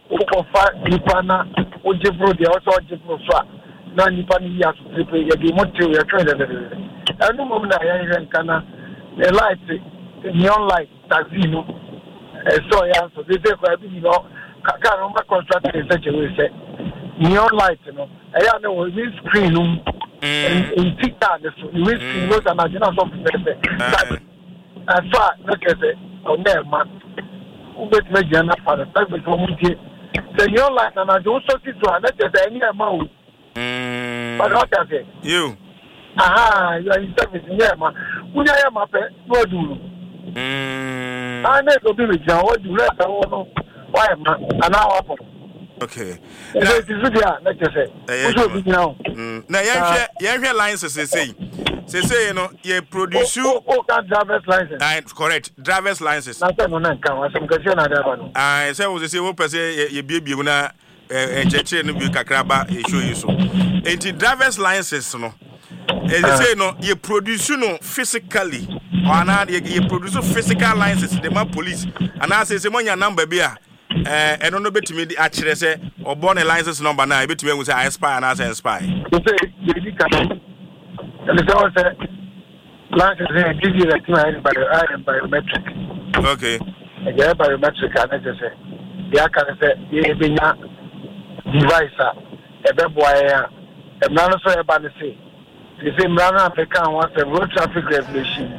ukofa nipana ojebro de also ojebro so na nipana ya so triple ya di motive ya trade anu mom na ya yen kana the light neon light taxi no so ya so they say ko bi no ka no ma construct in such a way say neon light no ya no we screen no in TikTok so we screen no na na so say afa na kese on there man ubet me jana fa na be so mu die the neon light na do so ti so na kese any amount but what I say you aha you are in service yeah man unya ya mape no duru ana go bi me jan o duru ta wo no why man ana wa po okay na ti su dia na kese uso bi now na yenhwe license say you know you produce can driver's license correct driver's license na say no na kan wa some kese na da ba no say we say wo pese ye biebie na cheche no bi kakraba e show you so enti driver's license no say no you produce no physically or na you produce physical license the man police and I say monya number bia eno no betimi a kire say obo ne license number na e betimi egu say I expire na say expire you say you can and the one say license is give you the time by biometric okay yeah biometric and say dia can say ye benya device e be boy ya e man so e ba ne say the same run African wants a road traffic regulation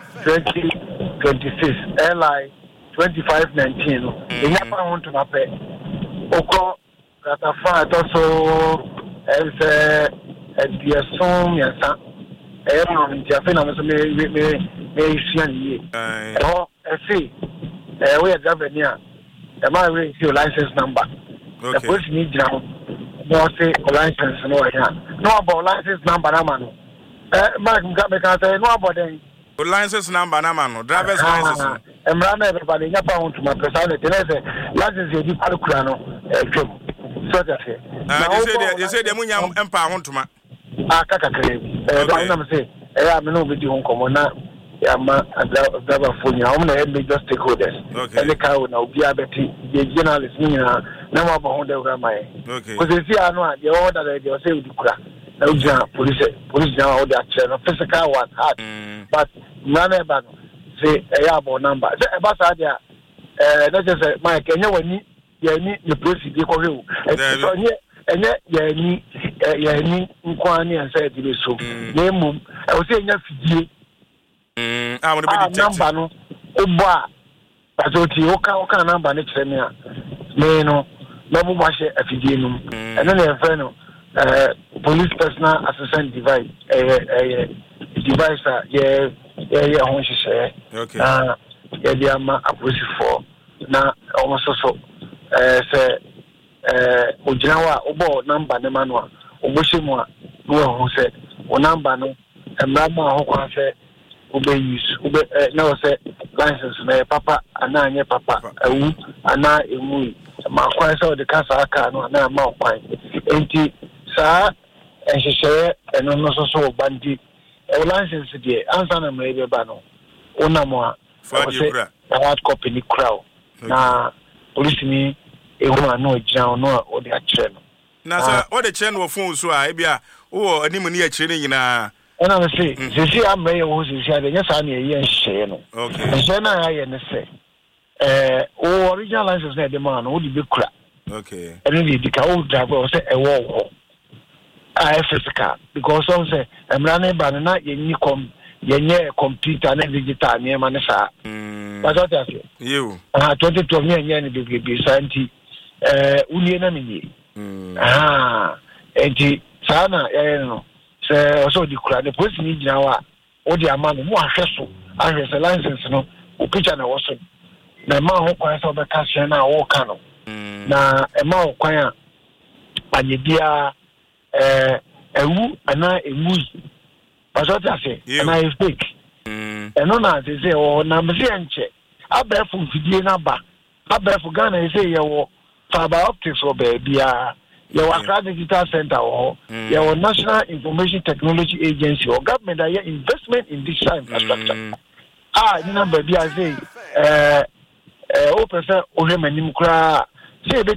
2026 LI 2519 in Japan want to map it oko that fight also as a dear song yasa in Japan so me sian I see we are driving here the man will see your license number the person need now no say license no here no about license number na man Mark me can say no about them license number na man driver's license emrana everybody nyapa want to my personality say license you di palukura no twem so that they say dem nya empa hontoma kaka kare ba na me say ya me no be di honkomo na ya ma driver phone ya o na major stakeholders any car na obi abeti the journalist ni na ma ba ho de ura mai ko se si anu a de order de say udi kura na uja police now order actually physical one hard but none eba say ya bo number say eba sa dia na just say my kenya wani ya ni the president ko hewu so ya ni nkwani an say di so na emum e o say nya fidie mo be detect number no obo a azoti oka number ne kire me a me no na bu ba she afidie num eno na e no police personal assistant device device yeah hon share okay yeah dia ma apolice for na almost so say ojinawa obo number ne manual oboshemu a no ho say o number no emrama ho kwa say obe use obe na say license na papa ana anye papa ewu ana emu ma kwa say the kasa aka no na ma kwa enti sa ehihye eno no so bandi e license die ansa na mrebe ba no onamo a hard copy ni crowd na police ni ehu anu agina no o de akire no na sa o de kire no phone so a e bia wo animu ni akire ni nyina ona me say sisi amre wo sisi ade nya sa na ye nhye no okay nhye na ya ne say o original license na de man no o di be kura okay ene di ka o driver o say e wo physical because some say emrana ba na yenye computer na digital na ma ne sa but what I say you 2012 yenye ni be santi unie na ni enti sana no se so di kura the police ni gina wa o di ama no mo ahweso ahwese license no o picture na woso na ma ho kwan so be ka hye na wo ka no na e ma ho kwan a anyebia ewu ana emu pasot ase na e fake eno na say o na me se nche abefu fidie na ba abefu Ghana e say ye wo fiber optics o be bia ye wa Accra Digital Center o ye wo National Information Technology Agency or government that ye investment in digital infrastructure ni number bia say o pese o hemanim kura say